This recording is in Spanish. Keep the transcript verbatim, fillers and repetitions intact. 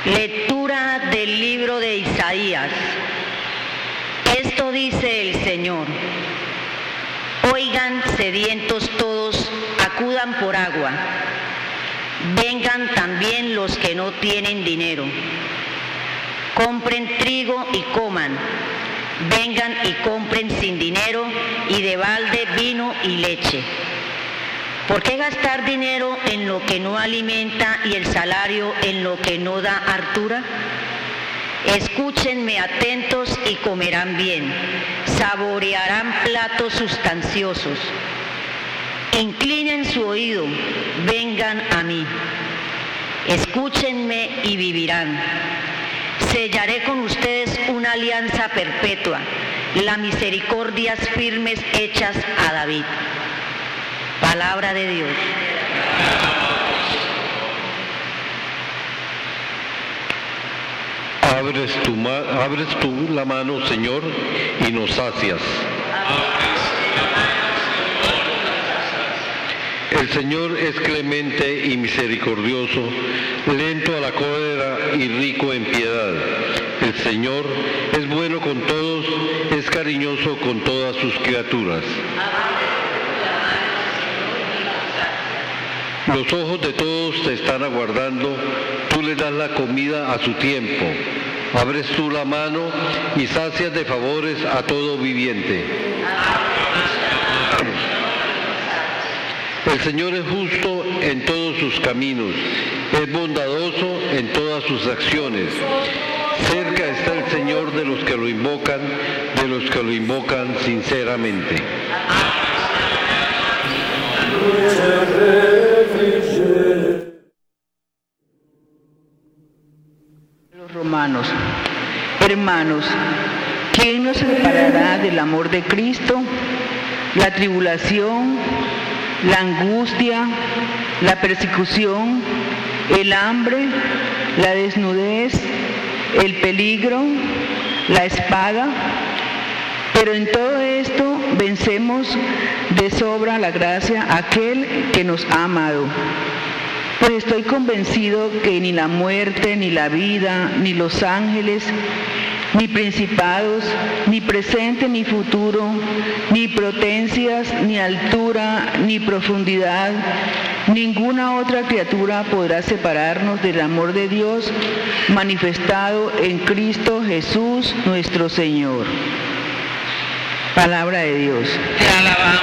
Lectura del libro de Isaías. Esto dice el Señor: oigan, sedientos todos, acudan por agua. Vengan también los que no tienen dinero. Compren trigo y coman. Vengan y compren sin dinero y de balde vino y leche. ¿Por qué gastar dinero en lo que no alimenta y el salario en lo que no da hartura? Escúchenme atentos y comerán bien, saborearán platos sustanciosos. Inclinen su oído, vengan a mí. Escúchenme y vivirán. Sellaré con ustedes una alianza perpetua, las misericordias firmes hechas a David. Palabra de Dios. Abres tu, ma- abres tú la mano, Señor, y nos sacias. El Señor es clemente y misericordioso, lento a la cólera y rico en piedad. El Señor es bueno con todos, es cariñoso con todas sus criaturas. Los ojos de todos te están aguardando, tú le das la comida a su tiempo. Abres tú la mano y sacias de favores a todo viviente. El Señor es justo en todos sus caminos, es bondadoso en todas sus acciones. Cerca está el Señor de los que lo invocan, de los que lo invocan sinceramente. Los romanos, hermanos, ¿quién nos separará del amor de Cristo? La tribulación, la angustia, la persecución, el hambre, la desnudez, el peligro, la espada. Pero en todo esto vencemos de sobra la gracia a aquel que nos ha amado. Pues estoy convencido que ni la muerte, ni la vida, ni los ángeles, ni principados, ni presente, ni futuro, ni potencias, ni altura, ni profundidad, ninguna otra criatura podrá separarnos del amor de Dios manifestado en Cristo Jesús nuestro Señor. Palabra de Dios. Te alabamos.